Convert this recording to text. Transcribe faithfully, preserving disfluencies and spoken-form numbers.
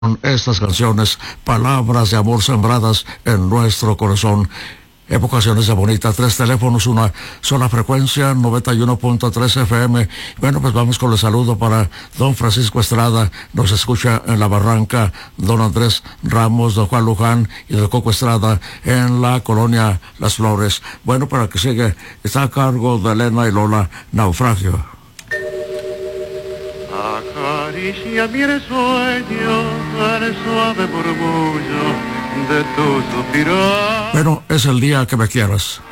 estas canciones, palabras de amor sembradas en nuestro corazón. Evocaciones de Bonita, tres teléfonos, una sola frecuencia, noventa y uno punto tres F M. Bueno, pues vamos con el saludo para don Francisco Estrada, nos escucha en La Barranca, don Andrés Ramos, don Juan Luján y don Coco Estrada en la colonia Las Flores. Bueno, para que sigue, está a cargo de Elena y Lola, Naufragio. Acaricia mi sueño, el suave murmullo de tu suspirar. Bueno, es el día que me quieras.